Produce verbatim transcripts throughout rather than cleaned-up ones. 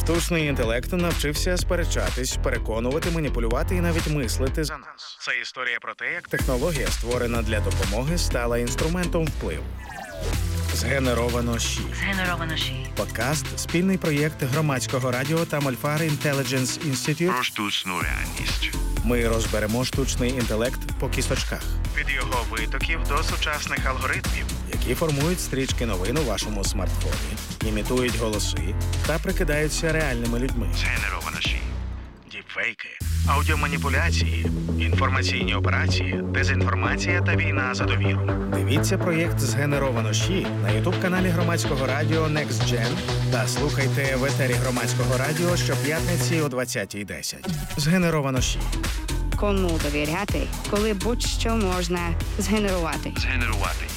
Штучний інтелект навчився сперечатись, переконувати, маніпулювати і навіть мислити за нас. Це історія про те, як технологія, створена для допомоги, стала інструментом впливу. Згенеровано ЩІ. Згенеровано ЩІ. Подкаст – спільний проєкт громадського радіо та Мольфар Intelligence Institute про штучну реальність. Ми розберемо штучний інтелект по кісточках. Від його витоків до сучасних алгоритмів, які формують стрічки новин у вашому смартфоні, імітують голоси та прикидаються реальними людьми. Згенеровано ЩІ. Діпфейки, аудіоманіпуляції, інформаційні операції, дезінформація та війна за довіру. Дивіться проєкт «Згенеровано ЩІ» на ютуб-каналі Громадського радіо NextGen та слухайте в етері Громадського радіо щоп'ятниці о двадцятій десять. «Згенеровано ЩІ». Кому довіряти, коли будь-що можна згенерувати. Згенерувати.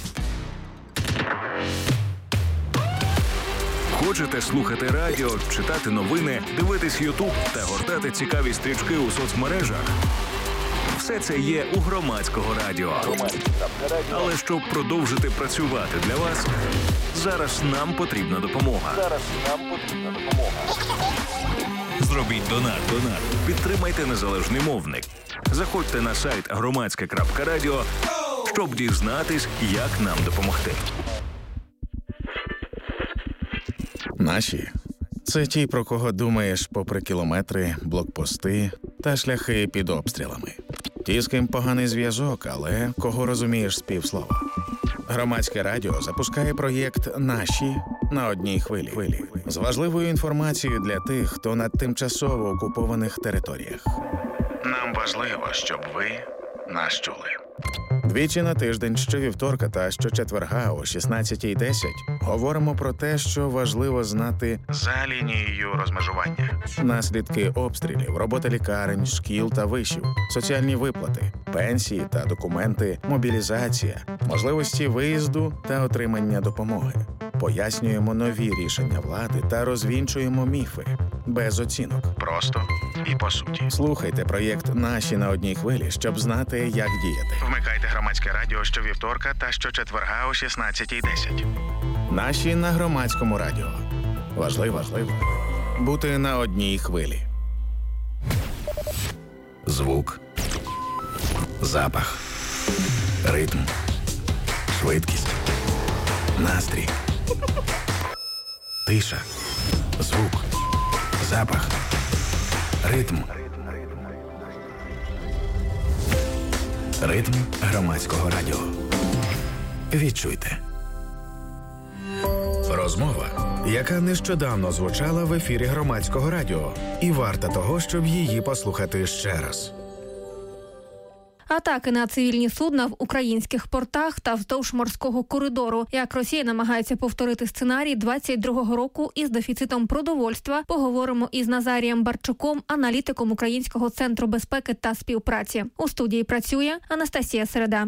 Хочете слухати радіо, читати новини, дивитись Ютуб та гортати цікаві стрічки у соцмережах? Все це є у Громадського радіо. Але щоб продовжити працювати для вас, зараз нам потрібна допомога. Зараз нам потрібна допомога. Зробіть донат, донат. Підтримайте незалежний мовник. Заходьте на сайт громадське крапка радіо, щоб дізнатись, як нам допомогти. Наші – це ті, про кого думаєш попри кілометри, блокпости та шляхи під обстрілами. Ті, з ким поганий зв'язок, але кого розумієш з півслова. Громадське радіо запускає проєкт «Наші» на одній хвилі. З важливою інформацією для тих, хто на тимчасово окупованих територіях. Нам важливо, щоб ви нас чули. Двічі на тиждень, щовівторка та щочетверга о шістнадцятій десять говоримо про те, що важливо знати за лінією розмежування. Наслідки обстрілів, робота лікарень, шкіл та вишів, соціальні виплати, пенсії та документи, мобілізація, можливості виїзду та отримання допомоги. Пояснюємо нові рішення влади та розвінчуємо міфи. Без оцінок. Просто і по суті. Слухайте проєкт «Наші» на одній хвилі, щоб знати, як діяти. Вмикайте Громадське радіо щовівторка та щочетверга о шістнадцятій десять. «Наші» на Громадському радіо. Важливо, важливо бути на одній хвилі. Звук, запах, ритм, швидкість, настрій, тиша, звук, запах, ритм. Ритм Громадського радіо. Відчуйте. Розмова, яка нещодавно звучала в ефірі Громадського радіо, і варта того, щоб її послухати ще раз. Атаки на цивільні судна в українських портах та вздовж морського коридору. Як Росія намагається повторити сценарій двадцять другого року із дефіцитом продовольства, поговоримо із Назарієм Барчуком, аналітиком Українського центру безпеки та співпраці. У студії працює Анастасія Середа.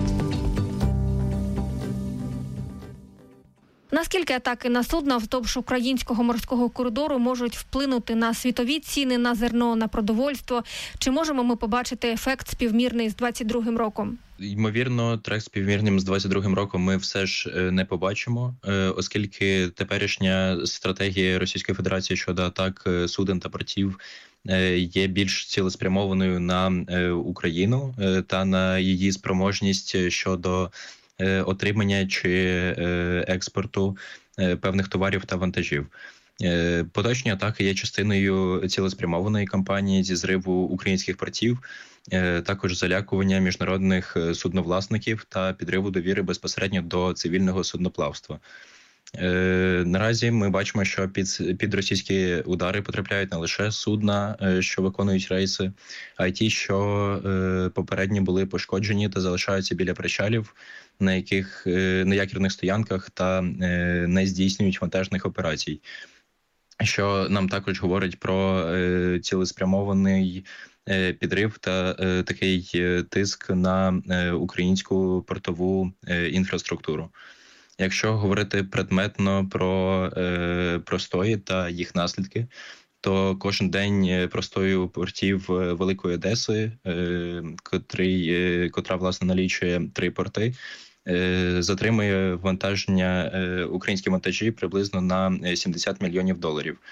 Наскільки атаки на судна вздовж українського морського коридору можуть вплинути на світові ціни на зерно, на продовольство? Чи можемо ми побачити ефект співмірний з двадцять другим роком? Ймовірно, трек співмірним з двадцять другим роком ми все ж не побачимо, оскільки теперішня стратегія Російської Федерації щодо атак суден та портів є більш цілеспрямованою на Україну та на її спроможність щодо отримання чи експорту певних товарів та вантажів. Поточні атаки є частиною цілеспрямованої кампанії зі зриву українських портів, також залякування міжнародних судновласників та підриву довіри безпосередньо до цивільного судноплавства. Наразі ми бачимо, що під, під російські удари потрапляють не лише судна, що виконують рейси, а й ті, що попередньо були пошкоджені та залишаються біля причалів, на яких на якірних стоянках та не здійснюють вантажних операцій. Що нам також говорить про цілеспрямований підрив та такий тиск на українську портову інфраструктуру. Якщо говорити предметно про е, простої та їх наслідки, то кожен день простою портів Великої Одеси, е, котрий, е, котра, власне, налічує три порти, е, затримує вантаження, е, українські вантажі приблизно на сімдесят мільйонів доларів.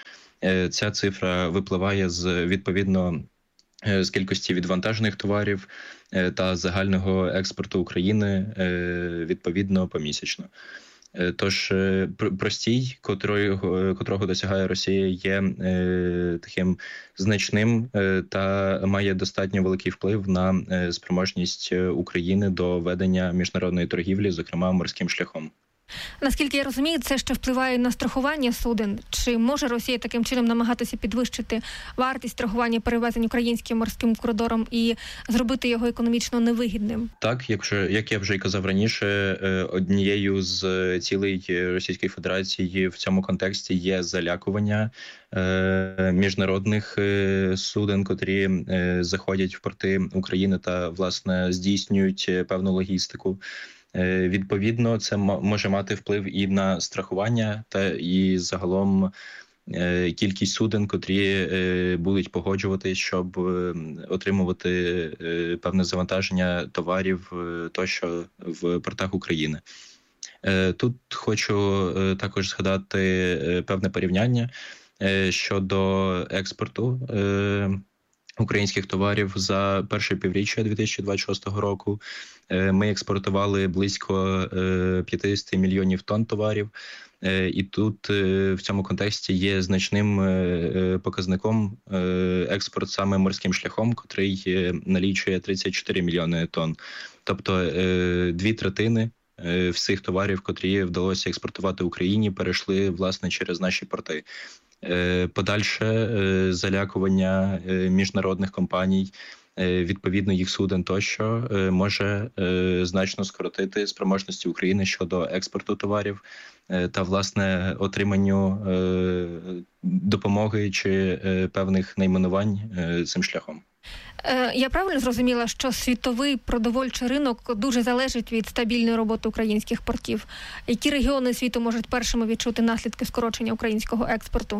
Ця цифра випливає з відповідно з кількості відвантажених товарів та загального експорту України відповідно помісячно. Тож простій, котрого, котрого досягає Росія, є таким значним та має достатньо великий вплив на спроможність України до ведення міжнародної торгівлі, зокрема морським шляхом. Наскільки я розумію, це ще впливає на страхування суден. Чи може Росія таким чином намагатися підвищити вартість страхування перевезень українським морським коридором і зробити його економічно невигідним? Так, якщо, як я вже й казав раніше, однією з цілей Російської Федерації в цьому контексті є залякування міжнародних суден, котрі заходять в порти України та, власне, здійснюють певну логістику. Відповідно, це може мати вплив і на страхування, та і загалом кількість суден, котрі будуть погоджуватись, щоб отримувати певне завантаження товарів тощо в портах України. Тут хочу також згадати певне порівняння щодо експорту українських товарів за перше півріччя дві тисячі двадцять шостого року. Ми експортували близько п'ятдесят мільйонів тонн товарів. І тут в цьому контексті є значним показником експорт саме морським шляхом, котрий налічує тридцять чотири мільйони тонн. Тобто дві третини всіх товарів, котрі вдалося експортувати Україні, перейшли, власне, через наші порти. Подальше залякування міжнародних компаній, відповідно їх суден тощо, може значно скоротити спроможності України щодо експорту товарів та, власне, отриманню допомоги чи певних найменувань цим шляхом. Я правильно зрозуміла, що світовий продовольчий ринок дуже залежить від стабільної роботи українських портів? Які регіони світу можуть першими відчути наслідки скорочення українського експорту?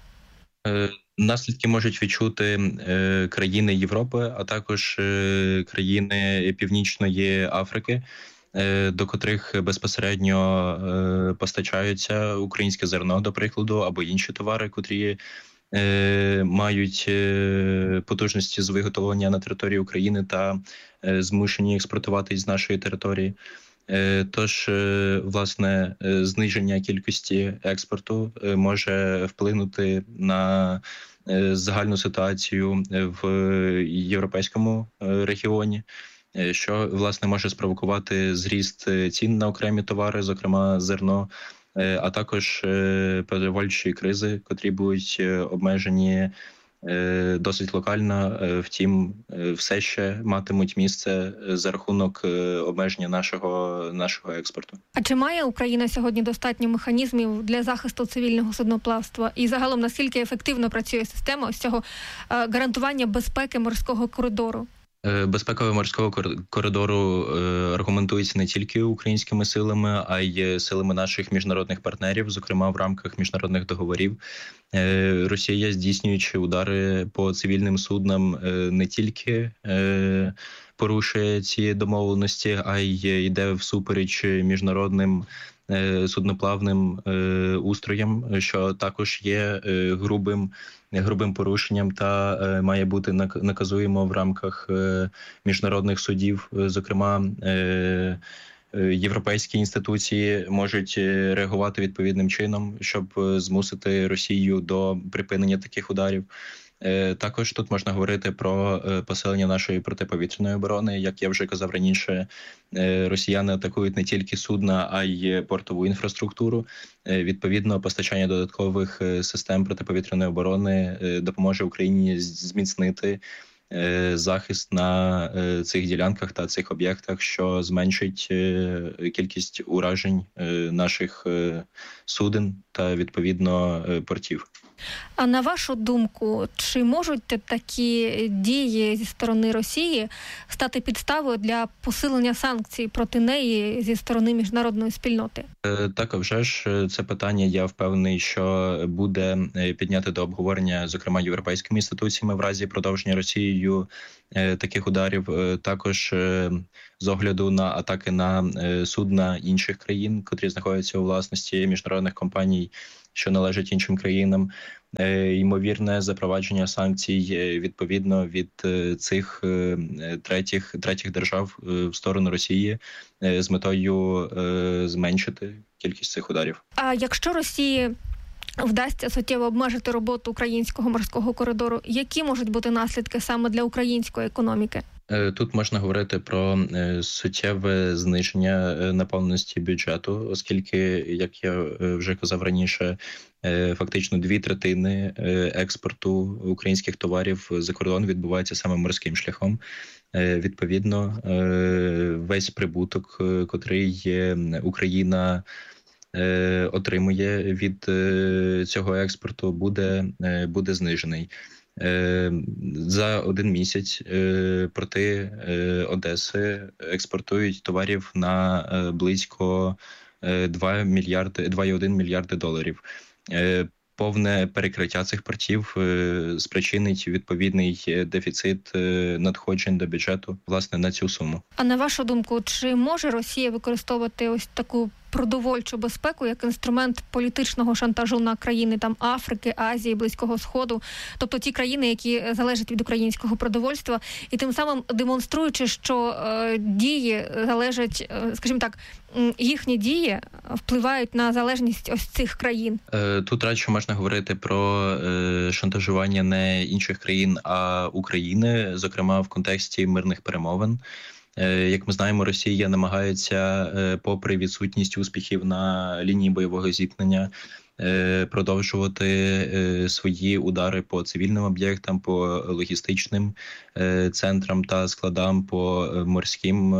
Наслідки можуть відчути країни Європи, а також країни Північної Африки, до котрих безпосередньо постачаються українське зерно, до прикладу, або інші товари, котрі мають потужності з виготовлення на території України та змушені експортуватись з нашої території. Тож, власне, зниження кількості експорту може вплинути на загальну ситуацію в європейському регіоні, що, власне, може спровокувати зріст цін на окремі товари, зокрема зерно, а також продовольчі кризи, котрі будуть обмежені досить локально, втім, все ще матимуть місце за рахунок обмеження нашого, нашого експорту. А чи має Україна сьогодні достатньо механізмів для захисту цивільного судноплавства? І загалом, наскільки ефективно працює система ось цього гарантування безпеки морського коридору? Безпека морського коридору аргументується не тільки українськими силами, а й силами наших міжнародних партнерів, зокрема в рамках міжнародних договорів. Росія, здійснюючи удари по цивільним суднам, не тільки порушує ці домовленості, а й йде всупереч міжнародним судноплавним устроєм, що також є грубим грубим порушенням та е, має бути наказуємо в рамках е, міжнародних судів. Зокрема, е, європейські інституції можуть реагувати відповідним чином, щоб змусити Росію до припинення таких ударів. Е, також тут можна говорити про е, посилення нашої протиповітряної оборони. Як я вже казав раніше, е, росіяни атакують не тільки судна, а й портову інфраструктуру. Е, відповідно, постачання додаткових е, систем протиповітряної оборони е, допоможе Україні зміцнити е, захист на е, цих ділянках та цих об'єктах, що зменшить е, кількість уражень е, наших е, суден та, відповідно, е, портів. А на вашу думку, чи можуть такі дії зі сторони Росії стати підставою для посилення санкцій проти неї зі сторони міжнародної спільноти? Так, а вже ж це питання, я впевнений, що буде підняти до обговорення, зокрема, європейськими інституціями в разі продовження Росією таких ударів. Також з огляду на атаки на судна інших країн, котрі знаходяться у власності міжнародних компаній, що належать іншим країнам. Ймовірне запровадження санкцій відповідно від цих третіх, третіх держав в сторону Росії з метою зменшити кількість цих ударів. А якщо Росії вдасться суттєво обмежити роботу українського морського коридору, які можуть бути наслідки саме для української економіки? Тут можна говорити про суттєве зниження наповненості бюджету, оскільки, як я вже казав раніше, фактично дві третини експорту українських товарів за кордон відбувається саме морським шляхом. Відповідно, весь прибуток, котрий Україна отримує від цього експорту, буде, буде знижений. За один місяць порти Одеси експортують товарів на близько два мільярди, два цілих один мільярди доларів. Повне перекриття цих портів спричинить відповідний дефіцит надходжень до бюджету, власне, на цю суму. А на вашу думку, чи може Росія використовувати ось таку продовольчу безпеку як інструмент політичного шантажу на країни там Африки, Азії, Близького Сходу, тобто ті країни, які залежать від українського продовольства, і тим самим демонструючи, що е, дії залежать, е, скажімо так, їхні дії впливають на залежність ось цих країн? Тут радше можна говорити про е, шантажування не інших країн, а України, зокрема в контексті мирних перемовин. Як ми знаємо, Росія намагається, попри відсутність успіхів на лінії бойового зіткнення, продовжувати свої удари по цивільним об'єктам, по логістичним центрам та складам, по морським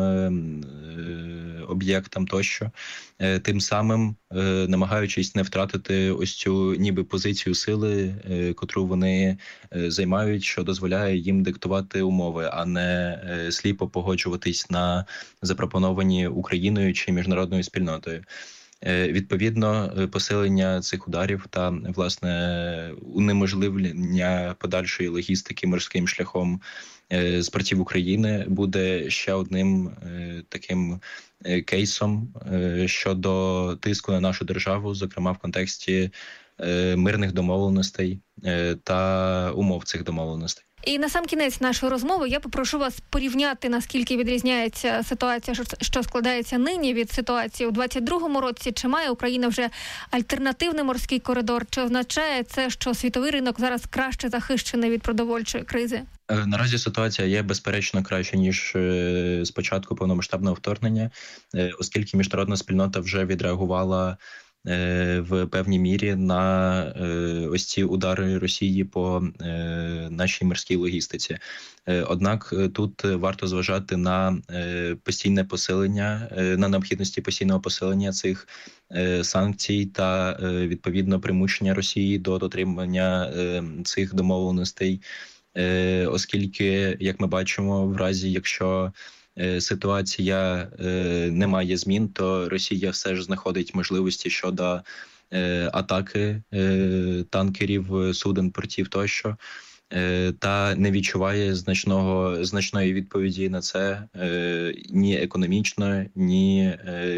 об'єктам тощо. Тим самим намагаючись не втратити ось цю ніби позицію сили, котру вони займають, що дозволяє їм диктувати умови, а не сліпо погоджуватись на запропоновані Україною чи міжнародною спільнотою. Відповідно, посилення цих ударів та, власне, унеможливлення подальшої логістики морським шляхом з портів України буде ще одним таким кейсом щодо тиску на нашу державу, зокрема в контексті мирних домовленостей та умов цих домовленостей. І на сам кінець нашої розмови я попрошу вас порівняти, наскільки відрізняється ситуація, що складається нині, від ситуації у двадцять другому році. Чи має Україна вже альтернативний морський коридор? Чи означає це, що світовий ринок зараз краще захищений від продовольчої кризи? Наразі ситуація є, безперечно, краще, ніж з початку повномасштабного вторгнення, оскільки міжнародна спільнота вже відреагувала в певній мірі на ось ці удари Росії по нашій морській логістиці. Однак тут варто зважати на постійне посилення, на необхідності постійного посилення цих санкцій та, відповідно, примушення Росії до дотримання цих домовленостей, оскільки, як ми бачимо, в разі, якщо ситуація не має змін, то Росія все ж знаходить можливості щодо атаки танкерів, суден, портів тощо, та не відчуває значного, значної відповіді на це ні економічно, ні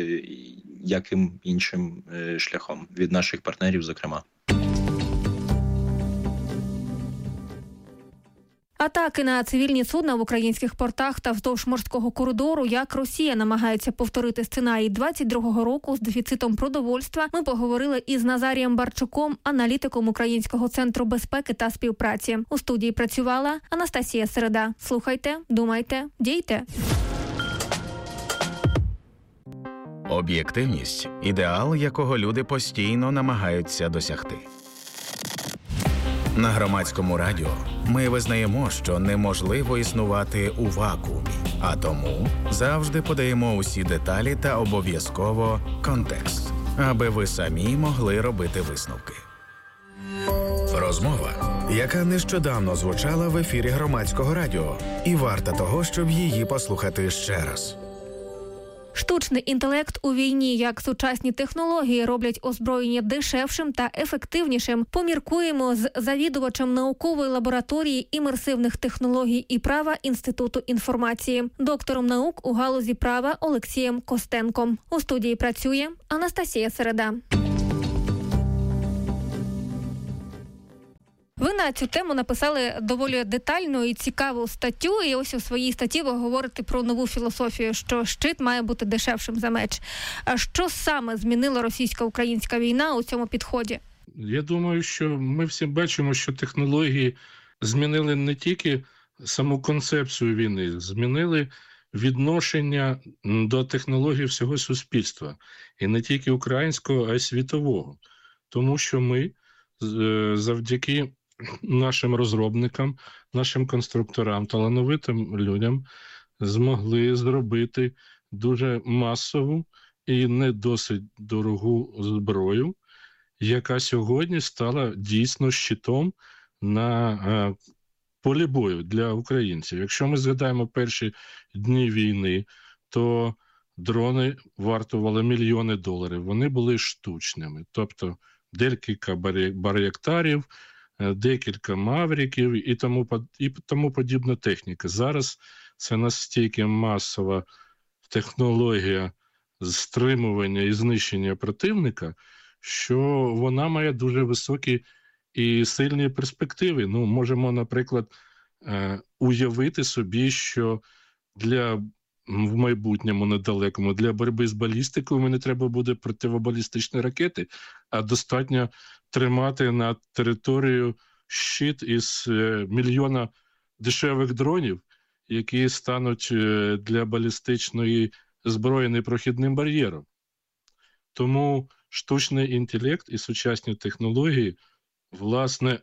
яким іншим шляхом від наших партнерів, зокрема. Атаки на цивільні судна в українських портах та вздовж морського коридору, як Росія намагається повторити сценарій двадцять другого року з дефіцитом продовольства, ми поговорили із Назарієм Барчуком, аналітиком Українського центру безпеки та співпраці. У студії працювала Анастасія Середа. Слухайте, думайте, дійте. Об'єктивність – ідеал, якого люди постійно намагаються досягти. На Громадському радіо ми визнаємо, що неможливо існувати у вакуумі, а тому завжди подаємо усі деталі та обов'язково контекст, аби ви самі могли робити висновки. Розмова, яка нещодавно звучала в ефірі Громадського радіо, і варта того, щоб її послухати ще раз. Штучний інтелект у війні, як сучасні технології роблять озброєння дешевшим та ефективнішим, поміркуємо з завідувачем наукової лабораторії імерсивних технологій і права Інституту інформації, доктором наук у галузі права Олексієм Костенком. У студії працює Анастасія Середа. Ви на цю тему написали доволі детальну і цікаву статтю, і ось у своїй статті ви говорите про нову філософію, що щит має бути дешевшим за меч. А що саме змінила російсько-українська війна у цьому підході? Я думаю, що ми всі бачимо, що технології змінили не тільки саму концепцію війни, змінили відношення до технологій всього суспільства. І не тільки українського, а й світового. Тому що ми завдяки нашим розробникам, нашим конструкторам, талановитим людям змогли зробити дуже масову і не досить дорогу зброю, яка сьогодні стала дійсно щитом на полі бою для українців. Якщо ми згадаємо перші дні війни, то дрони вартували мільйони доларів. Вони були штучними. Тобто декілька бар'єктарів, декілька мавриків і тому, і тому подібна техніка. Зараз це настільки масова технологія стримування і знищення противника, що вона має дуже високі і сильні перспективи. Ну, можемо, наприклад, уявити собі, що для в майбутньому недалекому для боротьби з балістикою мені треба буде противобалістичні ракети, а достатньо тримати над територією щит із мільйона дешевих дронів, які стануть для балістичної зброї непрохідним бар'єром. Тому штучний інтелект і сучасні технології, власне,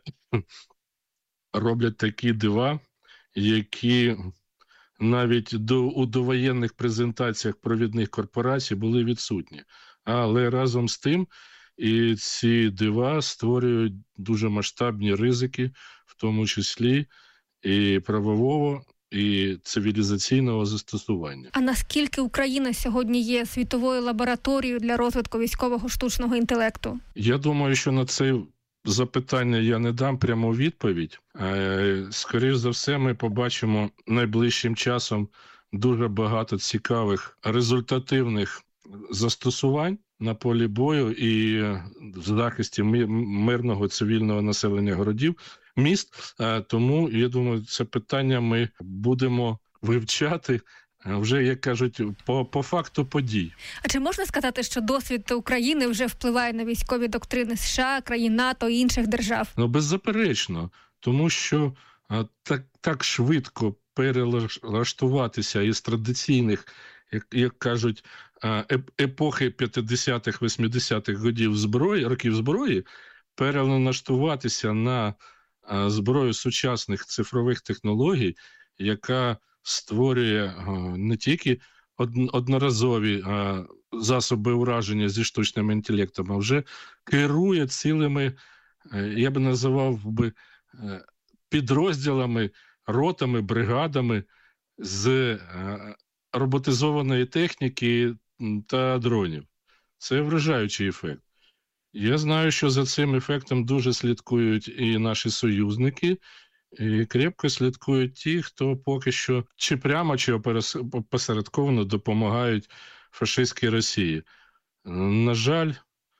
роблять такі дива, які навіть до, у довоєнних презентаціях провідних корпорацій були відсутні. Але разом з тим і ці дива створюють дуже масштабні ризики, в тому числі і правового, і цивілізаційного застосування. А наскільки Україна сьогодні є світовою лабораторією для розвитку військового штучного інтелекту? Я думаю, що на це запитання я не дам пряму відповідь. Скоріше за все, ми побачимо найближчим часом дуже багато цікавих результативних застосувань на полі бою і в захисті мирного цивільного населення городів, міст. Тому, я думаю, це питання ми будемо вивчати вже, як кажуть, по, по факту подій. А чи можна сказати, що досвід України вже впливає на військові доктрини США, країн НАТО і інших держав? Ну, беззаперечно. Тому що а, так, так швидко перелаштуватися із традиційних, як, як кажуть, епохи п'ятдесятих, вісімдесятих годів зброї, років зброї, перелаштуватися на а, зброю сучасних цифрових технологій, яка створює а, не тільки од, одноразові а, засоби ураження зі штучним інтелектом, а вже керує цілими, я би називав би, підрозділами, ротами, бригадами з роботизованої техніки та дронів. Це вражаючий ефект. Я знаю, що за цим ефектом дуже слідкують і наші союзники, і крепко слідкують ті, хто поки що чи прямо, чи опосередковано допомагають фашистській Росії. На жаль,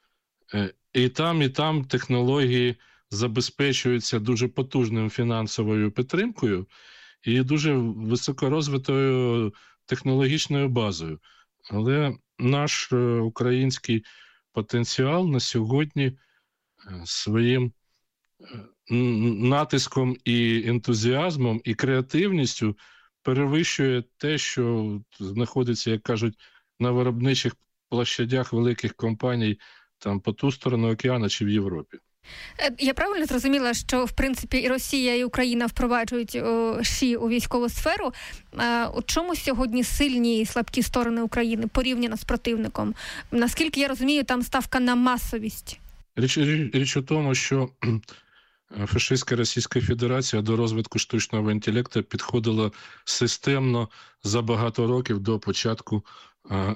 і там, і там технології забезпечуються дуже потужною фінансовою підтримкою і дуже високорозвитою технологічною базою. Але наш український потенціал на сьогодні своїм натиском і ентузіазмом, і креативністю перевищує те, що знаходиться, як кажуть, на виробничих площадях великих компаній там по ту сторону океану чи в Європі. Я правильно зрозуміла, що, в принципі, і Росія, і Україна впроваджують о, ШІ у військову сферу. А, у чому сьогодні сильні і слабкі сторони України порівняно з противником? Наскільки я розумію, там ставка на масовість. Річ, річ, річ у тому, що фашистська Російська Федерація до розвитку штучного інтелекту підходила системно за багато років до початку а,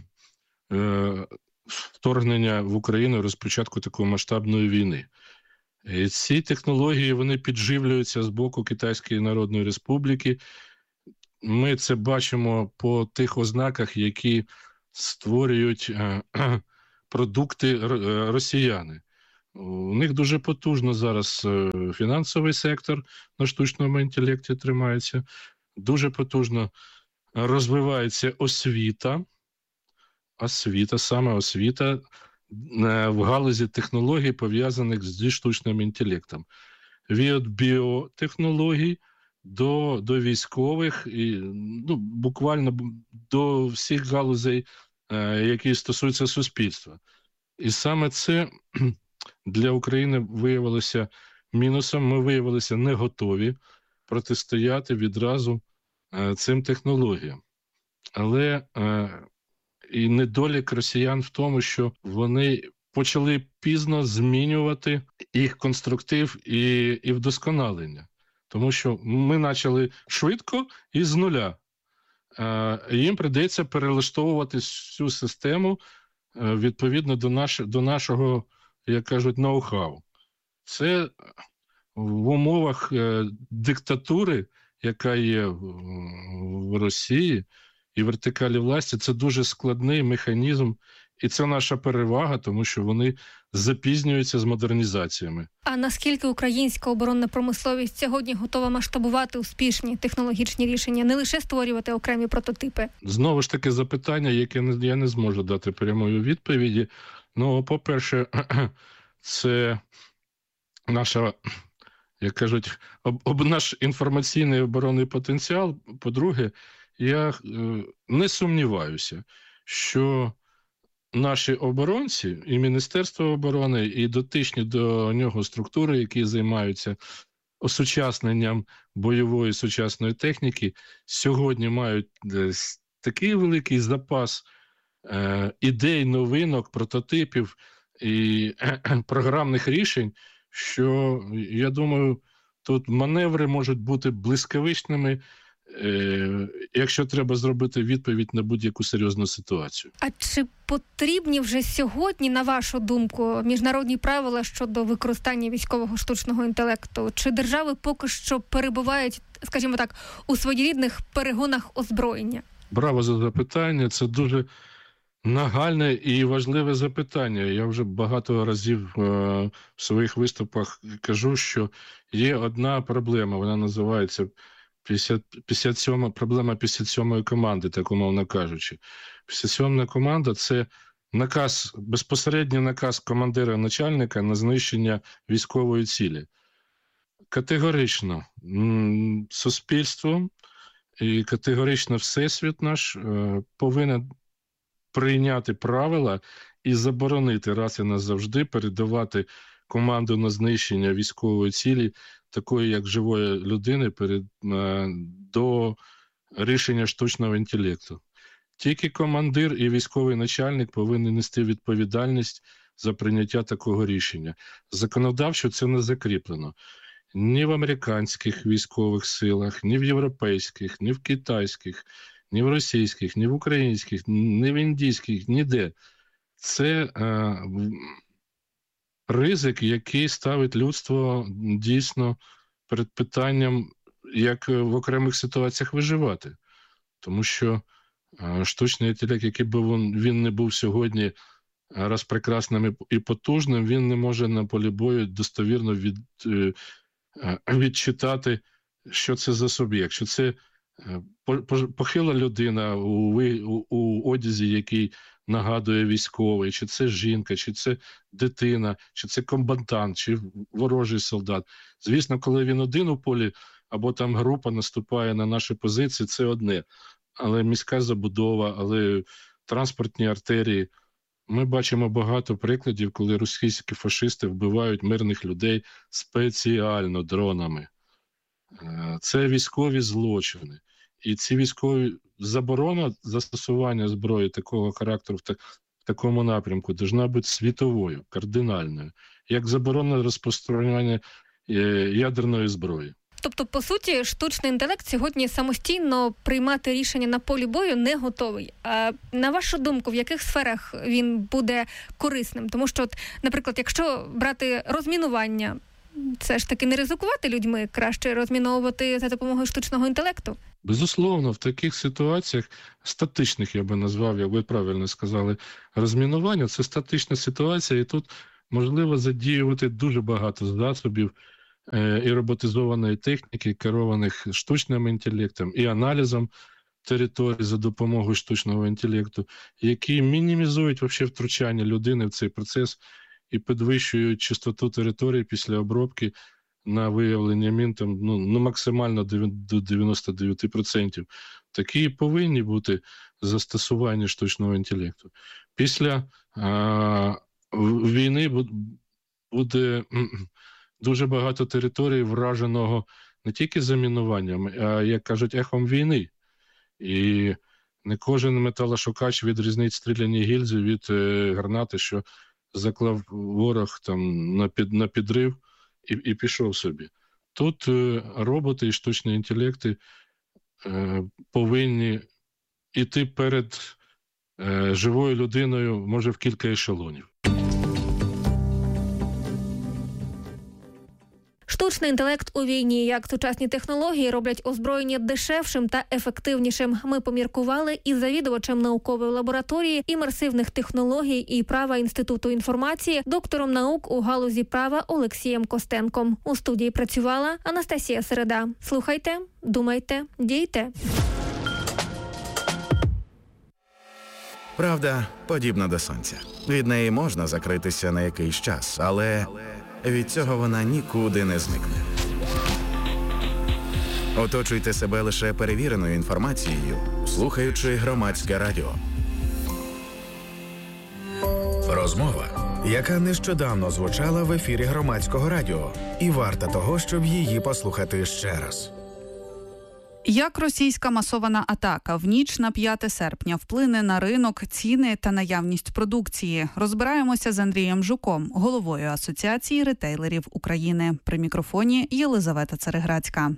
а, вторгнення в Україну, розпочатку такої масштабної війни. І ці технології, вони підживлюються з боку Китайської Народної Республіки. Ми це бачимо по тих ознаках, які створюють продукти росіяни. У них дуже потужно зараз е, фінансовий сектор на штучному інтелекті тримається, дуже потужно розвивається освіта, освіта, саме освіта е, в галузі технологій, пов'язаних зі штучним інтелектом. Від біотехнологій до, до військових, і, ну, буквально до всіх галузей, е, які стосуються суспільства. І саме це для України виявилося мінусом. Ми виявилися не готові протистояти відразу е, цим технологіям. Але е, і недолік росіян в тому, що вони почали пізно змінювати їх конструктив і, і вдосконалення. Тому що ми почали швидко і з нуля. Е, їм прийдеться перелаштовувати всю систему е, відповідно до, наш, до нашого, як кажуть, ноу-хау. Це в умовах е, диктатури, яка є в, в Росії, і вертикалі власті, це дуже складний механізм. І це наша перевага, тому що вони запізнюються з модернізаціями. А наскільки українська оборонна промисловість сьогодні готова масштабувати успішні технологічні рішення, не лише створювати окремі прототипи? Знову ж таки запитання, яке я не зможу дати прямої відповіді. Ну, по-перше, це наша, як кажуть, об, об наш інформаційний оборонний потенціал. По-друге, я е, не сумніваюся, що наші оборонці і Міністерство оборони, і дотичні до нього структури, які займаються осучасненням бойової сучасної техніки, сьогодні мають такий великий запас е, ідей, новинок, прототипів і е, програмних рішень, що, я думаю, тут маневри можуть бути блискавичними, Е, якщо треба зробити відповідь на будь-яку серйозну ситуацію. А чи потрібні вже сьогодні, на вашу думку, міжнародні правила щодо використання військового штучного інтелекту? Чи держави поки що перебувають, скажімо так, у своєрідних перегонах озброєння? Браво за запитання. Це дуже нагальне і важливе запитання. Я вже багато разів е, в своїх виступах кажу, що є одна проблема, вона називається п'ятдесят, п'ятдесят сьома, проблема п'ятдесят сьомої команди, так умовно кажучи. п'ятдесят сьома команда – це наказ, безпосередній наказ командира начальника на знищення військової цілі. Категорично м- суспільство і категорично всесвіт наш е- повинен прийняти правила і заборонити раз і назавжди передавати команду на знищення військової цілі, такої як живої людини, перед, е, до рішення штучного інтелекту. Тільки командир і військовий начальник повинні нести відповідальність за прийняття такого рішення. Законодавчо це не закріплено. Ні в американських військових силах, ні в європейських, ні в китайських, ні в російських, ні в українських, ні в індійських, ніде. Це е, ризик, який ставить людство дійсно перед питанням, як в окремих ситуаціях виживати. Тому що е, штучний інтелект, який би він, він не був сьогодні раз прекрасним і потужним, він не може на полі бою достовірно від, е, відчитати, що це за суб'єкт, що це похила людина у, у, у одязі, який нагадує військовий, чи це жінка, чи це дитина, чи це комбатант, чи ворожий солдат. Звісно, коли він один у полі, або там група наступає на наші позиції, це одне. Але міська забудова, але транспортні артерії. Ми бачимо багато прикладів, коли російські фашисти вбивають мирних людей спеціально дронами. Це військові злочини. І ці військові заборона застосування зброї такого характеру в, та, в такому напрямку повинна бути світовою, кардинальною, як заборона розпространення е, ядерної зброї. Тобто, по суті, штучний інтелект сьогодні самостійно приймати рішення на полі бою не готовий. А на вашу думку, в яких сферах він буде корисним? Тому що, от, наприклад, якщо брати розмінування, це ж таки не ризикувати людьми, краще розміновувати за допомогою штучного інтелекту? Безусловно, в таких ситуаціях, статичних я би назвав, як ви правильно сказали, розмінування – це статична ситуація, і тут можливо задіювати дуже багато засобів е, і роботизованої техніки, керованих штучним інтелектом і аналізом територій за допомогою штучного інтелекту, які мінімізують вообще втручання людини в цей процес і підвищують чистоту території після обробки на виявлення мін там, ну, ну, максимально до дев'яносто дев'ять відсотків. Такі повинні бути застосування штучного інтелекту. Після а, війни буде дуже багато територій враженого не тільки замінуванням, а, як кажуть, ехом війни. І не кожен металошукач відрізнить стріляні гільзи від е, гранати, що заклав ворог там на, під, на підрив і, і пішов собі. Тут е, роботи і штучні інтелекти е, повинні йти перед е, живою людиною, може, в кілька ешелонів. Штучний інтелект у війні, як сучасні технології роблять озброєння дешевшим та ефективнішим. Ми поміркували із завідувачем наукової лабораторії імерсивних технологій і права Інституту інформації, доктором наук у галузі права Олексієм Костенком. У студії працювала Анастасія Середа. Слухайте, думайте, дійте. Правда подібна до сонця. Від неї можна закритися на якийсь час, але від цього вона нікуди не зникне. Оточуйте себе лише перевіреною інформацією, слухаючи Громадське радіо. Розмова, яка нещодавно звучала в ефірі Громадського радіо, і варта того, щоб її послухати ще раз. Як російська масована атака в ніч на п'яте серпня вплине на ринок, ціни та наявність продукції? Розбираємося з Андрієм Жуком, головою Асоціації ретейлерів України. При мікрофоні Єлизавета Цареградська.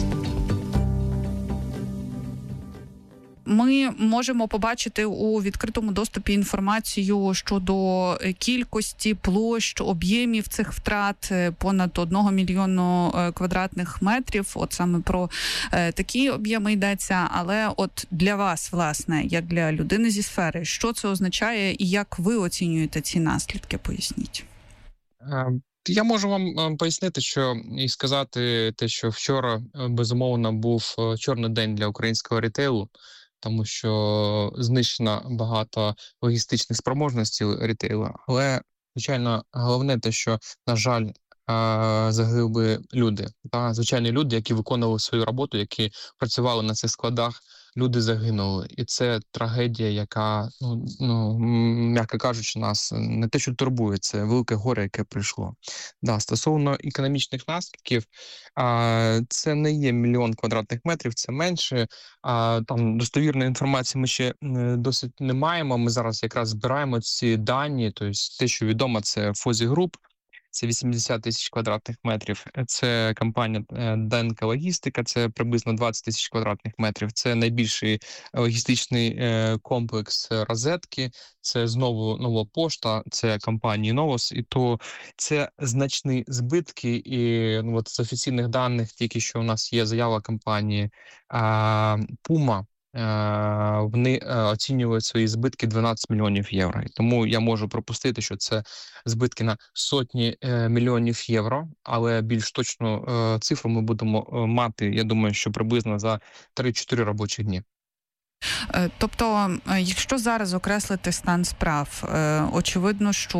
Ми можемо побачити у відкритому доступі інформацію щодо кількості, площ, об'ємів цих втрат, понад одного мільйону квадратних метрів. От саме про такі об'єми йдеться. Але от для вас, власне, як для людини зі сфери, що це означає і як ви оцінюєте ці наслідки? Поясніть. Я можу вам пояснити, що і сказати те, що вчора, безумовно, був чорний день для українського рітейлу, тому що знищено багато логістичних спроможностей рітейлу. Але, звичайно, головне те, що, на жаль, загинули люди. Та, звичайні люди, які виконували свою роботу, які працювали на цих складах, люди загинули. І це трагедія, яка, ну, ну м'яко кажучи, нас не те, що турбує, це велике горе, яке прийшло. Да, стосовно економічних наслідків, а, це не є мільйон квадратних метрів, це менше. А, там достовірної інформації ми ще досить не маємо. Ми зараз якраз збираємо ці дані, тобто те, що відомо, це Фозі Груп. Це вісімдесят тисяч квадратних метрів. Це компанія Денка Логістика, це приблизно двадцять тисяч квадратних метрів. Це найбільший логістичний комплекс Розетки, це знову Нова Пошта, це компанії Новос. І то це значні збитки. І ну, от з офіційних даних тільки що у нас є заява компанії Puma. Вони оцінюють свої збитки дванадцять мільйонів євро. Тому я можу пропустити, що це збитки на сотні мільйонів євро, але більш точну цифру ми будемо мати, я думаю, що приблизно за три-чотири робочі дні. Тобто, якщо зараз окреслити стан справ, очевидно, що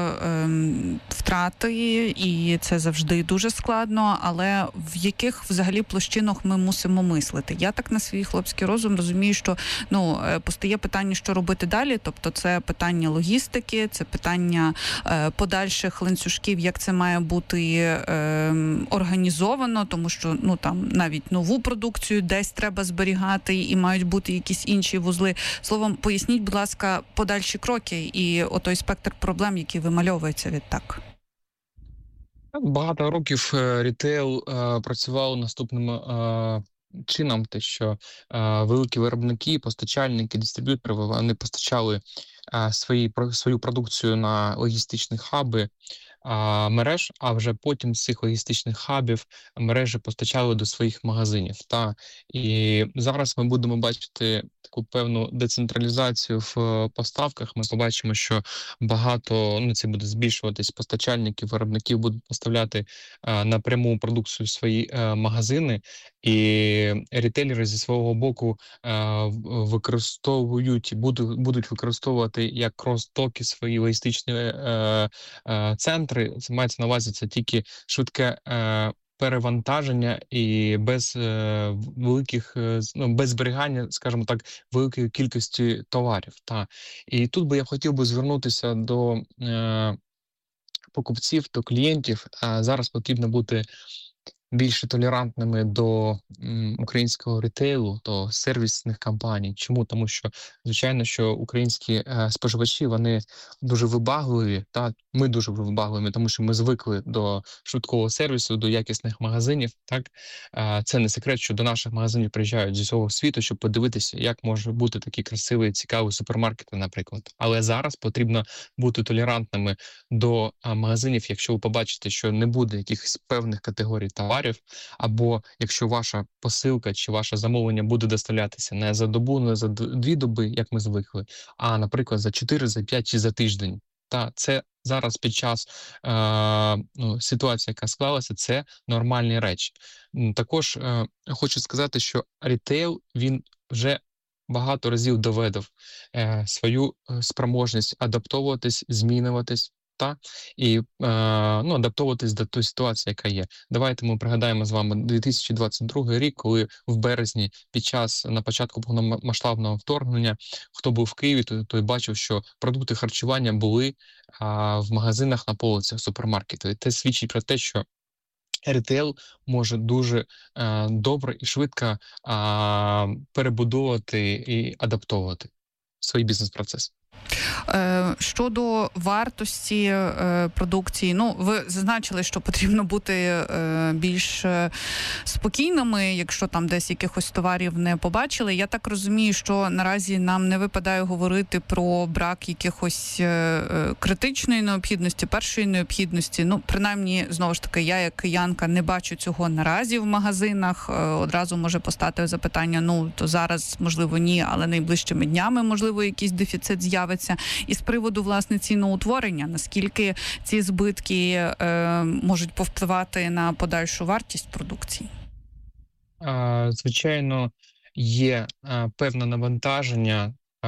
втрати, і це завжди дуже складно, але в яких взагалі площинах ми мусимо мислити? Я так на свій хлопський розум розумію, що ну, постає питання, що робити далі, тобто це питання логістики, це питання подальших ланцюжків, як це має бути організовано, тому що ну, там навіть нову продукцію десь треба зберігати і мають бути якісь інші вузли. Словом, поясніть, будь ласка, подальші кроки і отой спектр проблем, які вимальовуються відтак. Багато років рітейл е, працював наступним е, чином, те, що е, великі виробники, постачальники, дистриб'ютори, вони постачали е, свої, свою продукцію на логістичні хаби, а, мереж, а вже потім з цих логістичних хабів мережі постачали до своїх магазинів. Та і зараз ми будемо бачити таку певну децентралізацію в поставках. Ми побачимо, що багато, ну це буде збільшуватись, постачальників, виробників будуть поставляти а, напряму продукцію в свої а, магазини, і рітейлери зі свого боку а, використовують, будуть, будуть використовувати як крос-токи свої логістичні а, а, центри. Це мається на увазі, це тільки швидке а, перевантаження і без е, великих, е, ну, без зберігання, скажімо так, великої кількості товарів. Та. І тут би я хотів би звернутися до е, покупців, до клієнтів. А зараз потрібно бути більше толерантними до м, українського рітейлу, до сервісних компаній. Чому? Тому що, звичайно, що українські е, споживачі, вони дуже вибагливі, та ми дуже вибагливі, тому що ми звикли до швидкого сервісу, до якісних магазинів. Так е, це не секрет, що до наших магазинів приїжджають зі всього світу, щоб подивитися, як може бути такий красивий, цікавий супермаркет, наприклад. Але зараз потрібно бути толерантними до е, магазинів, якщо ви побачите, що не буде якихось певних категорій товарів, або якщо ваша посилка чи ваше замовлення буде доставлятися не за добу, не за дві доби, як ми звикли, а, наприклад, за чотири, за п'ять чи за тиждень. Та це зараз під час е, ну, ситуації, яка склалася, це нормальні речі. Також е, хочу сказати, що рітейл, він вже багато разів доведав е, свою спроможність адаптовуватись, змінюватись, та і е, ну, адаптовуватись до тої ситуації, яка є. Давайте ми пригадаємо з вами дві тисячі двадцять другий рік, коли в березні під час на початку повномасштабного вторгнення, хто був в Києві, той, той бачив, що продукти харчування були а, в магазинах на полицях супермаркету. І це свідчить про те, що рітейл може дуже а, добре і швидко а, перебудовувати і адаптовувати свій бізнес-процес. Щодо вартості продукції, ну, ви зазначили, що потрібно бути більш спокійними, якщо там десь якихось товарів не побачили. Я так розумію, що наразі нам не випадає говорити про брак якихось критичної необхідності, першої необхідності. Ну, принаймні, знову ж таки, я як киянка не бачу цього наразі в магазинах. Одразу може постати запитання, ну, то зараз, можливо, ні, але найближчими днями, можливо, якийсь дефіцит з'явиться. І з приводу, власне, ціноутворення, наскільки ці збитки е, можуть повпливати на подальшу вартість продукції? А, звичайно, є а, певне навантаження а,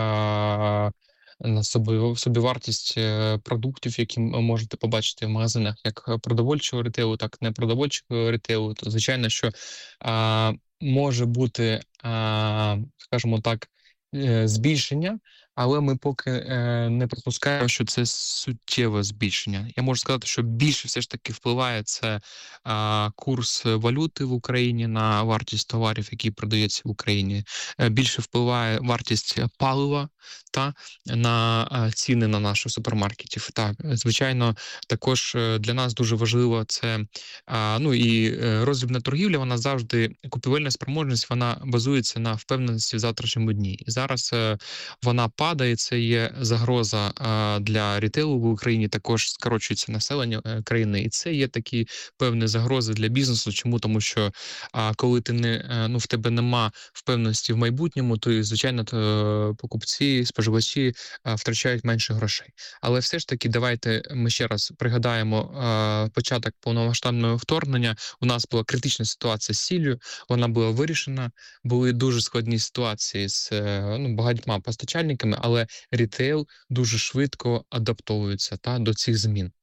на собі, собівартість продуктів, які ви можете побачити в магазинах, як продовольчого ритейлу, так і непродовольчого ритейлу. То, звичайно, що а, може бути, а, скажімо так, збільшення, але ми поки е, не припускаємо, що це суттєве збільшення. Я можу сказати, що більше все ж таки впливає це е, курс валюти в Україні на вартість товарів, які продаються в Україні. Е, більше впливає вартість палива та на е, ціни на наші супермаркетів. Так, звичайно, також для нас дуже важливо це, е, ну і роздрібна торгівля, вона завжди, купівельна спроможність, вона базується на впевненості в завтрашньому дні. І зараз е, вона падає, це є загроза а, для рітейлу в Україні, також скорочується населення а, країни, і це є такі певні загрози для бізнесу. Чому? Тому що а, коли ти не, а, ну, в тебе нема впевненості в майбутньому, то, звичайно, то, покупці, споживачі а, втрачають менше грошей. Але все ж таки, давайте ми ще раз пригадаємо а, початок повномасштабного вторгнення. У нас була критична ситуація з сіллю, вона була вирішена, були дуже складні ситуації з ну, багатьма постачальниками, але рітейл дуже швидко адаптовується та, до цих змін.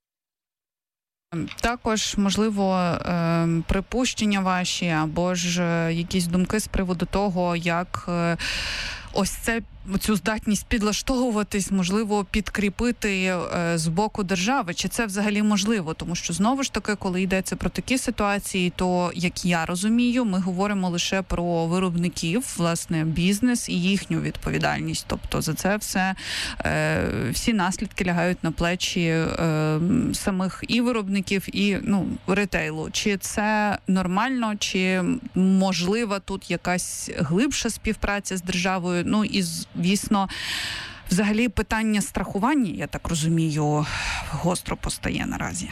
Також, можливо, припущення ваші або ж якісь думки з приводу того, як ось це, цю здатність підлаштовуватись, можливо, підкріпити е, з боку держави. Чи це взагалі можливо? Тому що, знову ж таки, коли йдеться про такі ситуації, то, як я розумію, ми говоримо лише про виробників, власне, бізнес і їхню відповідальність. Тобто за це все, е, всі наслідки лягають на плечі е, самих і виробників, і, ну, ритейлу. Чи це нормально, чи можлива тут якась глибша співпраця з державою? Ну і, звісно, Взагалі питання страхування, я так розумію, гостро постає наразі.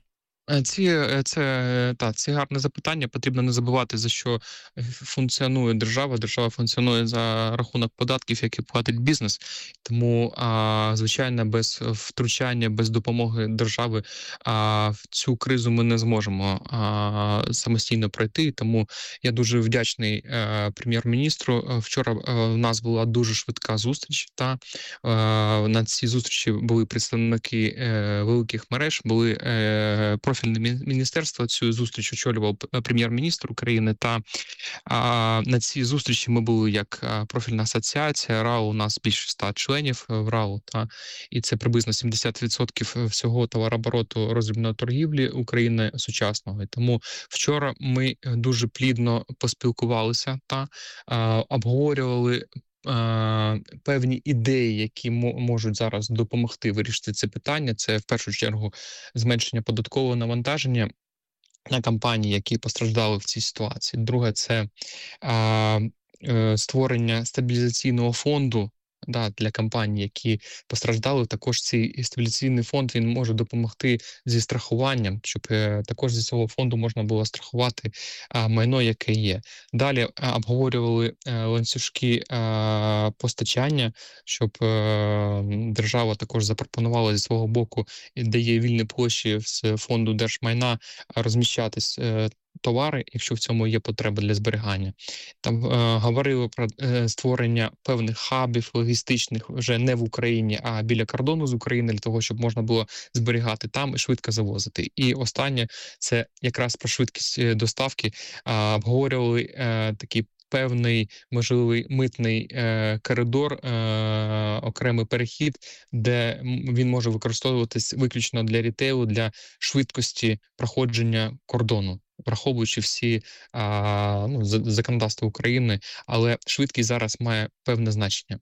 Ці це та ці гарне запитання. Потрібно не забувати, за що функціонує держава. Держава функціонує за рахунок податків, які платить бізнес. Тому, а, звичайно, без втручання, без допомоги держави, а в цю кризу ми не зможемо а, самостійно пройти. Тому я дуже вдячний а, прем'єр-міністру. Вчора а, в нас була дуже швидка зустріч. Та а, на цій зустрічі були представники а, великих мереж, були а, профільне міністерство. Цю зустріч очолював прем'єр-міністр України. Та а, на цій зустрічі ми були як профільна асоціація. РАО, у нас більше ста членів в РАО. Та і це приблизно сімдесят відсотків всього товарообороту роздрібної торгівлі України сучасного. І тому вчора ми дуже плідно поспілкувалися та а, обговорювали певні ідеї, які можуть зараз допомогти вирішити це питання. Це в першу чергу зменшення податкового навантаження на компанії, які постраждали в цій ситуації. Друге, це а, створення стабілізаційного фонду, да, для компаній, які постраждали. Також цей стабілізаційний фонд, він може допомогти зі страхуванням, щоб е, також зі цього фонду можна було страхувати е, майно, яке є. Далі е, обговорювали е, ланцюжки е, постачання, щоб е, держава також запропонувала зі свого боку, де є вільні площі з фонду держмайна, розміщатись е, товари, якщо в цьому є потреба для зберігання. Там е, говорили про е, створення певних хабів логістичних вже не в Україні, а біля кордону з України, для того, щоб можна було зберігати там і швидко завозити. І останнє, це якраз про швидкість доставки. Е, обговорювали е, такі певний можливий митний е, коридор, е, окремий перехід, де він може використовуватись виключно для рітейлу, для швидкості проходження кордону, враховуючи всі а, ну, законодавства України, але швидкість зараз має певне значення.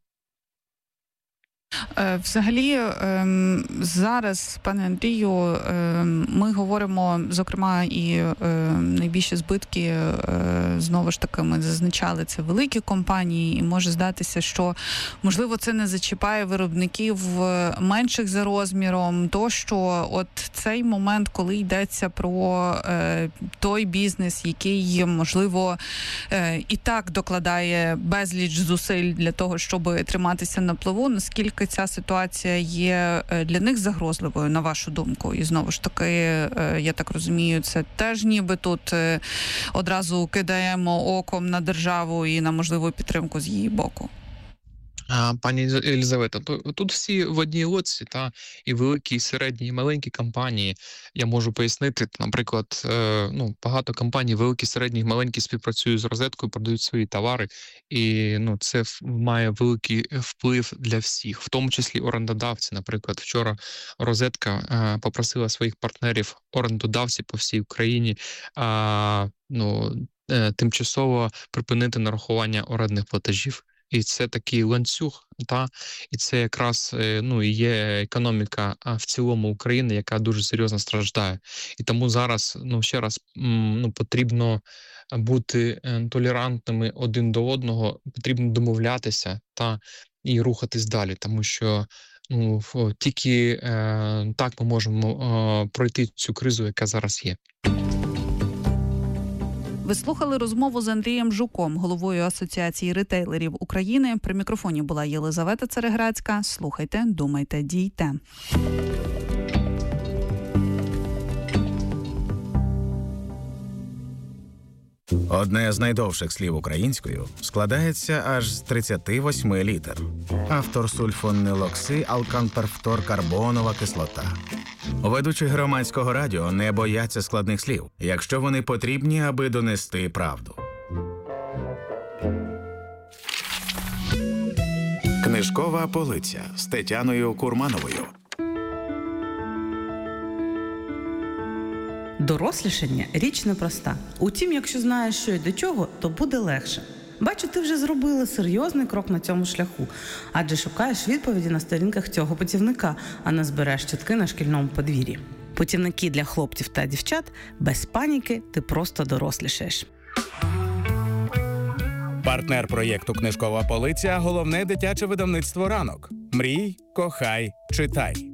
Взагалі, зараз, пане Андрію, ми говоримо, зокрема, і найбільші збитки, знову ж таки, ми зазначали, це великі компанії, і може здатися, що, можливо, це не зачіпає виробників менших за розміром, то, що от цей момент, коли йдеться про той бізнес, який, можливо, і так докладає безліч зусиль для того, щоб триматися на плаву, наскільки ця ситуація є для них загрозливою, на вашу думку? І знову ж таки, я так розумію, це теж ніби тут одразу кидаємо оком на державу і на можливу підтримку з її боку. Пані Єлизавета, тут всі в одній лодці, та і великі, і середні, і маленькі компанії. Я можу пояснити, наприклад, ну, багато компаній, великі, середні, і маленькі, співпрацюють з розеткою, продають свої товари, і ну, це має великий вплив для всіх, в тому числі орендодавці. Наприклад, вчора розетка попросила своїх партнерів, орендодавців по всій Україні, ну, тимчасово припинити нарахування орендних платежів. І це такий ланцюг, та і це якраз ну є економіка в цілому України, яка дуже серйозно страждає. І тому зараз, ну ще раз, ну потрібно бути толерантними один до одного, потрібно домовлятися та і рухатись далі, тому що ну тільки е, так ми можемо е, пройти цю кризу, яка зараз є. Ви слухали розмову з Андрієм Жуком, головою Асоціації ритейлерів України. При мікрофоні була Єлизавета Цереграцька. Слухайте, думайте, дійте. Одне з найдовших слів українською складається аж з тридцяти восьми літер. Автор сульфонилокси, алканперфторкарбонова кислота. Ведучі громадського радіо не бояться складних слів, якщо вони потрібні, аби донести правду. Книжкова полиця з Тетяною Курмановою. Дорослішання – річ непроста. Утім, якщо знаєш, що й до чого, то буде легше. Бачу, ти вже зробила серйозний крок на цьому шляху, адже шукаєш відповіді на сторінках цього путівника, а не збереш чутки на шкільному подвір'ї. Путівники для хлопців та дівчат – без паніки, ти просто дорослішаєш. Партнер проєкту «Книжкова полиця» – головне дитяче видавництво «Ранок». Мрій, кохай, читай.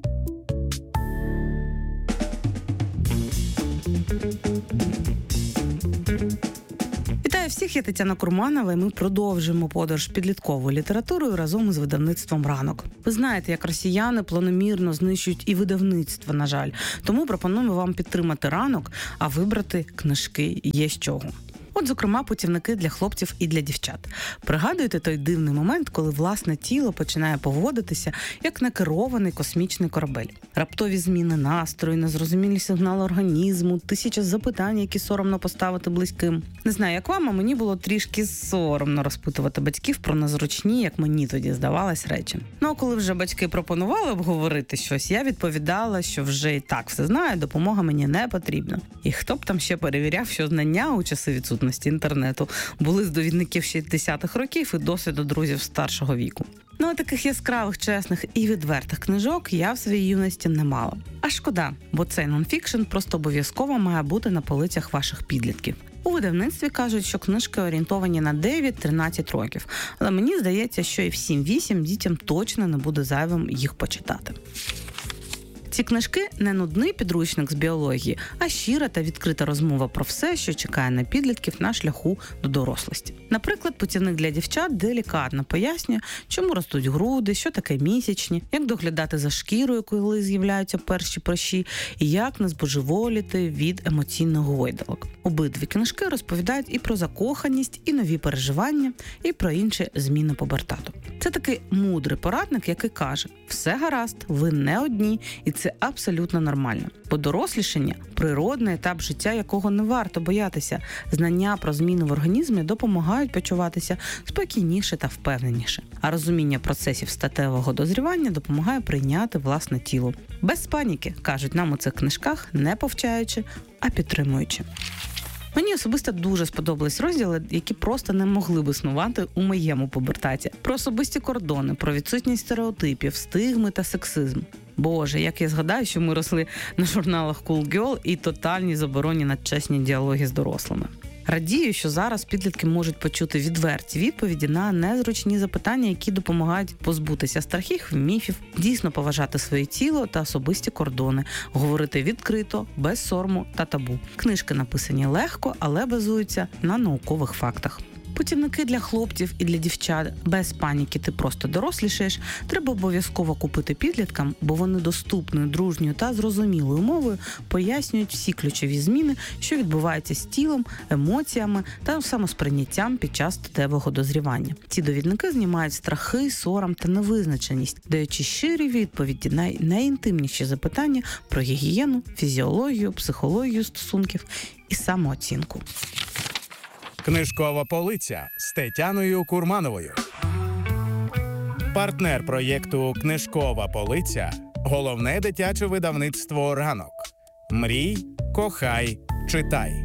Вітаю всіх, я Тетяна Курманова, і ми продовжуємо подорож підлітковою літературою разом із видавництвом «Ранок». Ви знаєте, як росіяни планомірно знищують і видавництво, на жаль. Тому пропонуємо вам підтримати «Ранок», а вибрати книжки є з чого. От, зокрема, путівники для хлопців і для дівчат. Пригадуєте той дивний момент, коли власне тіло починає поводитися як накерований космічний корабель? Раптові зміни настрою, незрозумілі сигнали організму, тисяча запитань, які соромно поставити близьким. Не знаю, як вам, а мені було трішки соромно розпитувати батьків про незручні, як мені тоді здавалось, речі. Ну, а коли вже батьки пропонували обговорити щось, я відповідала, що вже і так все знаю, допомога мені не потрібна. І хто б там ще перевіряв, що знання у часи відсутності інтернету були з довідників шістдесятих років і досвіду друзів старшого віку. Ну, а таких яскравих, чесних і відвертих книжок я в своїй юності не мала. А шкода, бо цей нонфікшн просто обов'язково має бути на полицях ваших підлітків. У видавництві кажуть, що книжки орієнтовані на дев'ять-тринадцять років, але мені здається, що і в сім-вісім дітям точно не буде зайвим їх почитати. Ці книжки не нудний підручник з біології, а щира та відкрита розмова про все, що чекає на підлітків на шляху до дорослості. Наприклад, путівник для дівчат делікатно пояснює, чому ростуть груди, що таке місячні, як доглядати за шкірою, коли з'являються перші прищі, і як не збожеволіти від емоційних гойдалок. Обидві книжки розповідають і про закоханість, і нові переживання, і про інші зміни пубертату. Це такий мудрий порадник, який каже: все гаразд, ви не одні, і це абсолютно нормально. Бо дорослішання – природний етап життя, якого не варто боятися. Знання про зміни в організмі допомагають почуватися спокійніше та впевненіше. А розуміння процесів статевого дозрівання допомагає прийняти власне тіло. Без паніки, кажуть нам у цих книжках, не повчаючи, а підтримуючи. Мені особисто дуже сподобались розділи, які просто не могли б існувати у моєму пубертаті. Про особисті кордони, про відсутність стереотипів, стигми та сексизм. Боже, як я згадаю, що ми росли на журналах Cool Girl і тотальній забороні на чесні діалоги з дорослими. Радію, що зараз підлітки можуть почути відверті відповіді на незручні запитання, які допомагають позбутися страхів, міфів, дійсно поважати своє тіло та особисті кордони, говорити відкрито, без сорому та табу. Книжки написані легко, але базуються на наукових фактах. Путівники для хлопців і для дівчат без паніки ти просто дорослішаєш треба обов'язково купити підліткам, бо вони доступною, дружньою та зрозумілою мовою пояснюють всі ключові зміни, що відбуваються з тілом, емоціями та самосприйняттям під час статевого дозрівання. Ці довідники знімають страхи, сором та невизначеність, даючи щирі відповіді на найінтимніші запитання про гігієну, фізіологію, психологію стосунків і самооцінку. Книжкова полиця з Тетяною Курмановою. Партнер проєкту «Книжкова полиця» – головне дитяче видавництво «Ранок». Мрій, кохай, читай.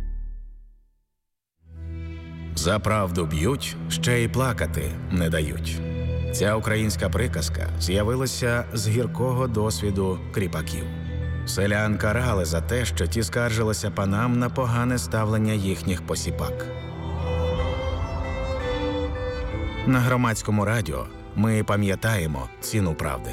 За правду б'ють, ще й плакати не дають. Ця українська приказка з'явилася з гіркого досвіду кріпаків. Селян карали за те, що ті скаржилися панам на погане ставлення їхніх посіпак. На Громадському радіо ми пам'ятаємо ціну правди.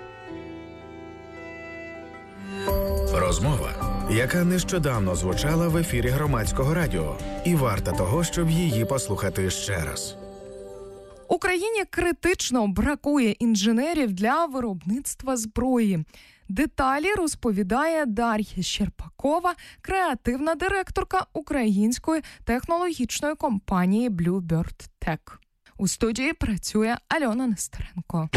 Розмова, яка нещодавно звучала в ефірі Громадського радіо, і варта того, щоб її послухати ще раз. Україні критично бракує інженерів для виробництва зброї. Деталі розповідає Дар'я Щербакова, креативна директорка української технологічної компанії Bluebird Tech. У студії працює Альона Нестеренко.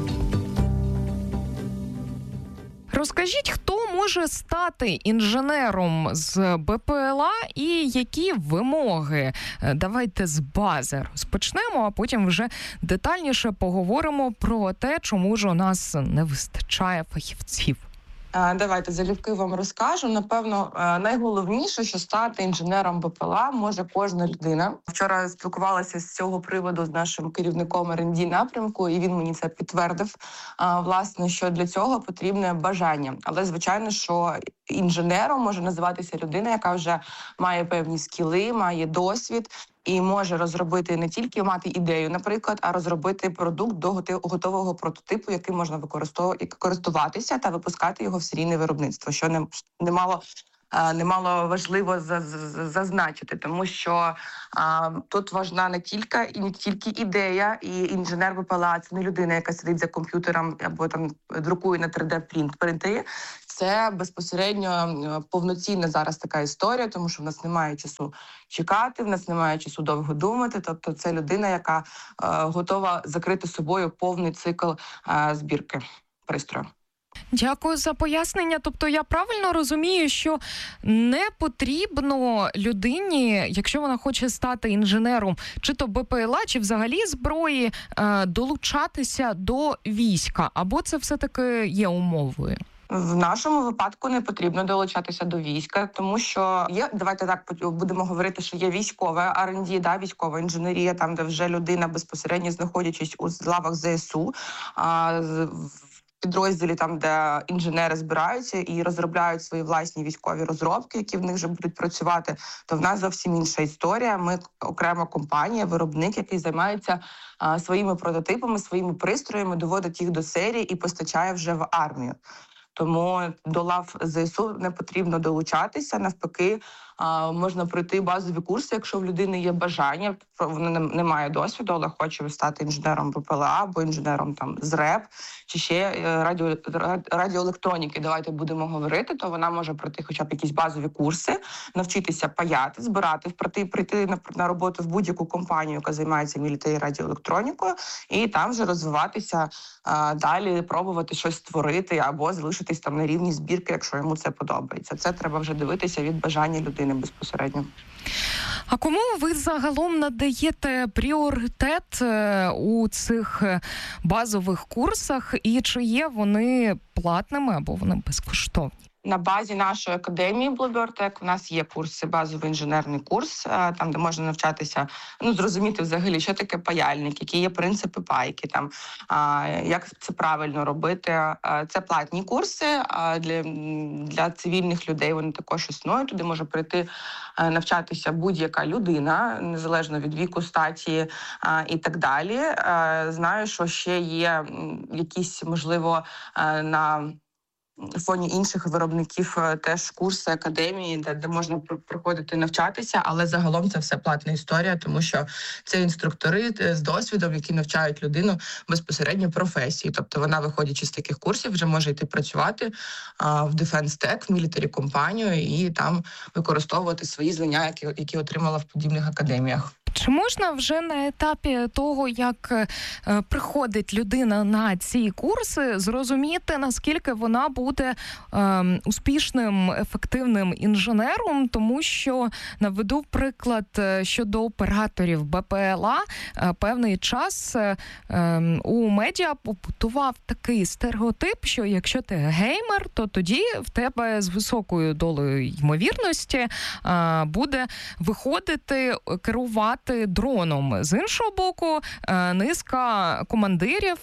Розкажіть, хто може стати інженером з БПЛА і які вимоги? Давайте з бази розпочнемо, а потім вже детальніше поговоримо про те, чому ж у нас не вистачає фахівців. Давайте залюбки вам розкажу. Напевно, найголовніше, що стати інженером БПЛА може кожна людина. Вчора спілкувалася з цього приводу з нашим керівником ер енд ді напрямку, і він мені це підтвердив. Власне, що для цього потрібне бажання. Але, звичайно, що інженером може називатися людина, яка вже має певні скіли, має досвід і може розробити не тільки мати ідею, наприклад, а розробити продукт до готового прототипу, яким можна використовувати користуватися та випускати його в серійне виробництво, що не, немало немало важливо зазначити, тому що а, тут важна не тільки і не тільки ідея, і інженер ВПЛА – це не людина, яка сидить за комп'ютером або там друкує на три де принти. Це безпосередньо повноцінна зараз така історія, тому що в нас немає часу чекати, в нас немає часу довго думати. Тобто це людина, яка е, готова закрити собою повний цикл е, збірки пристрою. Дякую за пояснення. Тобто я правильно розумію, що не потрібно людині, якщо вона хоче стати інженером, чи то БПЛА, чи взагалі зброї, долучатися до війська, або це все-таки є умовою? В нашому випадку не потрібно долучатися до війська, тому що є, давайте так будемо говорити, що є військове ар енд ді, да, військова інженерія, там, де вже людина безпосередньо знаходячись у лавах зе ес у, а, в підрозділі, там, де інженери збираються і розробляють свої власні військові розробки, які в них вже будуть працювати, то в нас зовсім інша історія. Ми окрема компанія, виробник, який займається а, своїми прототипами, своїми пристроями, доводить їх до серії і постачає вже в армію. Тому до лав зе ес у не потрібно долучатися, навпаки, можна пройти базові курси, якщо в людини є бажання, вона не має досвіду, але хоче стати інженером БПЛА або інженером там з РЕП, чи ще радіо, радіоелектроніки, давайте будемо говорити, то вона може пройти хоча б якісь базові курси, навчитися паяти, збирати, прийти, прийти на, на роботу в будь-яку компанію, яка займається мілітарі радіоелектронікою, і там вже розвиватися а, далі, пробувати щось створити або залишитись там на рівні збірки, якщо йому це подобається. Це треба вже дивитися від бажання людини безпосередньо. А кому ви загалом надаєте пріоритет у цих базових курсах, і чи є вони платними або вони безкоштовні? На базі нашої академії Bluebird Tech у нас є курси, базовий інженерний курс, там, де можна навчатися, ну, зрозуміти взагалі, що таке паяльник, які є принципи пайки, там, як це правильно робити. Це платні курси, для, для цивільних людей вони також існують, туди може прийти навчатися будь-яка людина, незалежно від віку, статі і так далі. Знаю, що ще є якісь, можливо, на фоні інших виробників теж курси академії, де, де можна приходити навчатися, але загалом це все платна історія, тому що це інструктори з досвідом, які навчають людину безпосередньо професії. Тобто вона, виходячи з таких курсів, вже може йти працювати а, в Defense Tech, в мілітарі компанію і там використовувати свої знання, які, які отримала в подібних академіях. Чи можна вже на етапі того, як е, приходить людина на ці курси, зрозуміти, наскільки вона буде е, успішним, ефективним інженером? Тому що, наведу приклад щодо операторів БПЛА, е, певний час е, у медіа побутував такий стереотип, що якщо ти геймер, то тоді в тебе з високою долею ймовірності е, буде виходити, керувати дроном. З іншого боку, низка командирів,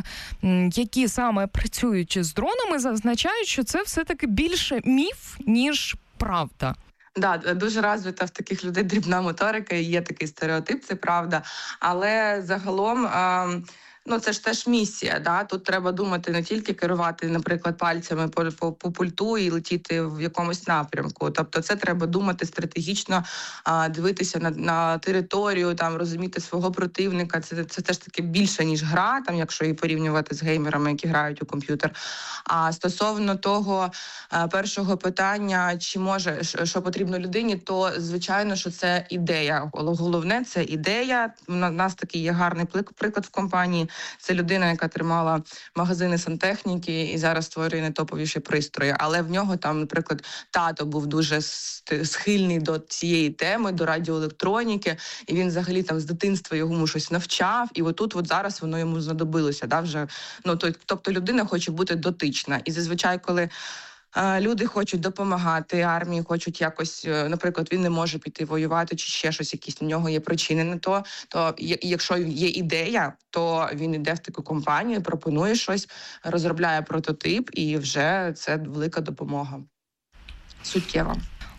які саме працюють з дронами, зазначають, що це все-таки більше міф, ніж правда. Да, дуже розвита в таких людей дрібна моторика, і є такий стереотип, це правда. Але загалом... Ну, це ж теж місія, да? Тут треба думати не тільки керувати, наприклад, пальцями по, по, по пульту і летіти в якомусь напрямку. Тобто це треба думати стратегічно, а, дивитися на, на територію, там, розуміти свого противника. Це, це теж таки більше, ніж гра, там, якщо її порівнювати з геймерами, які грають у комп'ютер. А стосовно того а, першого питання, чи може, що потрібно людині, то, звичайно, що це ідея. Головне – це ідея. У нас такий є гарний приклад в компанії. Це людина, яка тримала магазини сантехніки і зараз створює найтоповіші пристрої. Але в нього там, наприклад, тато був дуже схильний до цієї теми, до радіоелектроніки, і він взагалі там з дитинства йому щось навчав, і отут от зараз воно йому знадобилося. Да, вже. Ну, то, тобто людина хоче бути дотична. І зазвичай, коли люди хочуть допомагати армії, хочуть якось, наприклад, він не може піти воювати чи ще щось, якісь у нього є причини на то, то якщо є ідея, то він йде в таку компанію, пропонує щось, розробляє прототип, і вже це велика допомога. Суттєва.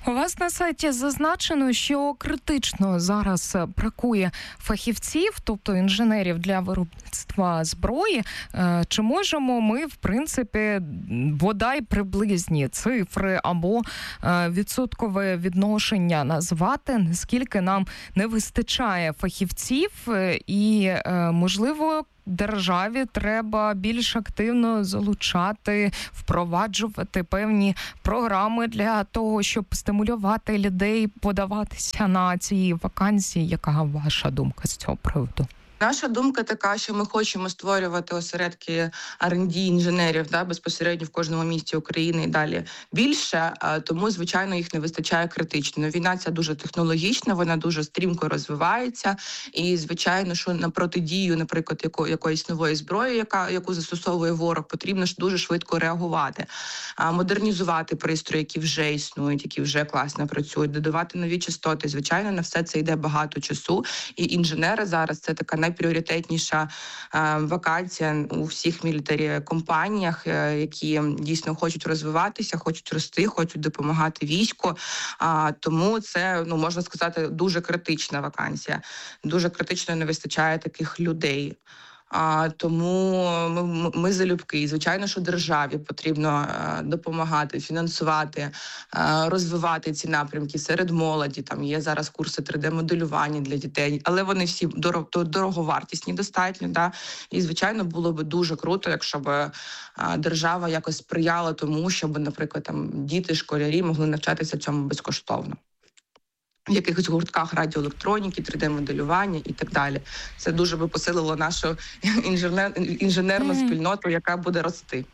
У вас на сайті зазначено, що критично зараз бракує фахівців, тобто інженерів для виробництва зброї. Чи можемо ми, в принципі, бодай приблизні цифри або відсоткове відношення назвати, наскільки нам не вистачає фахівців і, можливо, державі треба більш активно залучати, впроваджувати певні програми для того, щоб стимулювати людей подаватися на ці вакансії. Яка ваша думка з цього приводу? Наша думка така, що ми хочемо створювати осередки ар енд ді інженерів, да, безпосередньо в кожному місті України і далі більше, тому, звичайно, їх не вистачає критично. Війна ця дуже технологічна, вона дуже стрімко розвивається, і, звичайно, що на протидію, наприклад, яко, якоїсь нової зброї, яка, яку застосовує ворог, потрібно ж дуже швидко реагувати, модернізувати пристрої, які вже існують, які вже класно працюють, додавати нові частоти. Звичайно, на все це йде багато часу, і інженери зараз – це така найпріоритетніша е, вакансія у всіх мілітарі компаніях, е, які дійсно хочуть розвиватися, хочуть рости, хочуть допомагати війську. А, тому це, ну, можна сказати, дуже критична вакансія. Дуже критично не вистачає таких людей. А, тому ми, ми залюбки. І, звичайно, що державі потрібно а, допомагати, фінансувати, а, розвивати ці напрямки серед молоді. Там є зараз курси три де-моделювання для дітей, але вони всі дорого, дороговартісні достатньо. Да? І, звичайно, було б дуже круто, якщо б а, держава якось сприяла тому, щоб, наприклад, там діти, школярі могли навчатися цьому безкоштовно. В якихось гуртках радіоелектроніки, три де-моделювання і так далі. Це дуже би посилило нашу інженер... інженерну mm-hmm. спільноту, яка буде рости.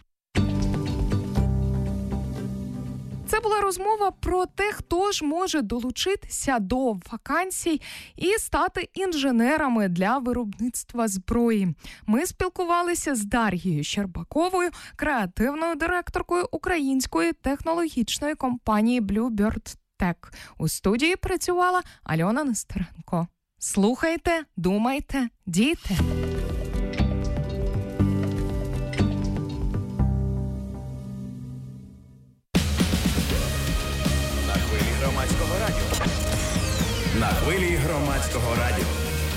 Це була розмова про те, хто ж може долучитися до вакансій і стати інженерами для виробництва зброї. Ми спілкувалися з Дар'єю Щербаковою, креативною директоркою української технологічної компанії Bluebird Tech. У студії працювала Альона Нестеренко. Слухайте, думайте, дійте. На хвилі громадського радіо. На хвилі громадського радіо.